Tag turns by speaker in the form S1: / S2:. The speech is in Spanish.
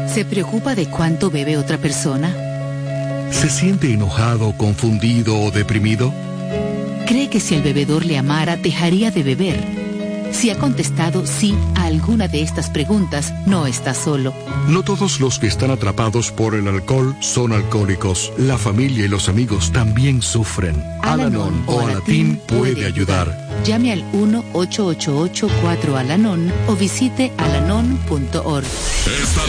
S1: ¿Se preocupa de cuánto bebe otra persona?
S2: ¿Se siente enojado, confundido o deprimido?
S1: ¿Cree que si el bebedor le amara, dejaría de beber? Si ha contestado sí a alguna de estas preguntas, no está solo.
S2: No todos los que están atrapados por el alcohol son alcohólicos. La familia y los amigos también sufren. Al-Anon o Alatín puede ayudar.
S1: Llame al 1-888-4-ALANON o visite alanon.org.